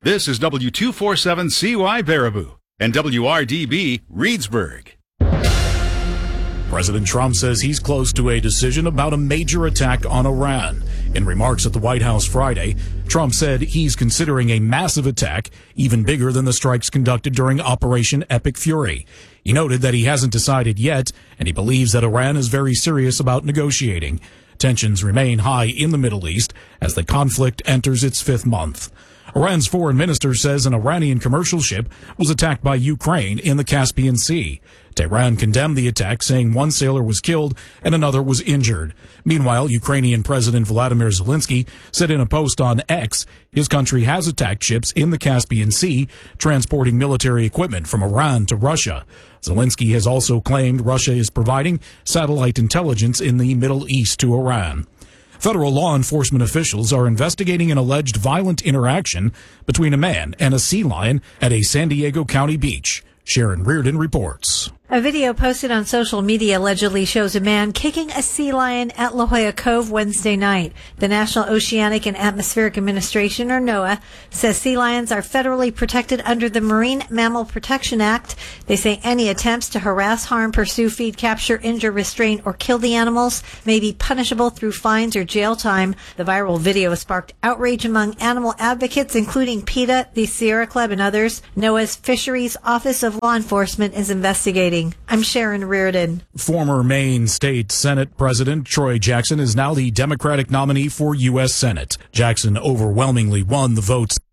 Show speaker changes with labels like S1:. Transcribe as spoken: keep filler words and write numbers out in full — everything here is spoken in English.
S1: This is W two forty-seven C Y Baraboo and W R D B Reedsburg.
S2: President Trump says he's close to a decision about a major attack on Iran. In remarks at the White House Friday, Trump said he's considering a massive attack, even bigger than the strikes conducted during Operation Epic Fury. He noted that he hasn't decided yet, and he believes that Iran is very serious about negotiating. Tensions remain high in the Middle East as the conflict enters its fifth month. Iran's foreign minister says an Iranian commercial ship was attacked by Ukraine in the Caspian Sea. Tehran condemned the attack, saying one sailor was killed and another was injured. Meanwhile, Ukrainian President Volodymyr Zelensky said in a post on X his country has attacked ships in the Caspian Sea, transporting military equipment from Iran to Russia. Zelensky has also claimed Russia is providing satellite intelligence in the Middle East to Iran. Federal law enforcement officials are investigating an alleged violent interaction between a man and a sea lion at a San Diego County beach. Sharon Reardon reports.
S3: A video posted on social media allegedly shows a man kicking a sea lion at La Jolla Cove Wednesday night. The National Oceanic and Atmospheric Administration, or NOAA, says sea lions are federally protected under the Marine Mammal Protection Act. They say any attempts to harass, harm, pursue, feed, capture, injure, restrain, or kill the animals may be punishable through fines or jail time. The viral video sparked outrage among animal advocates, including PETA, the Sierra Club, and others. NOAA's Fisheries Office of Law Enforcement is investigating. I'm Sharon Reardon.
S2: Former Maine State Senate President Troy Jackson is now the Democratic nominee for U S Senate. Jackson overwhelmingly won the votes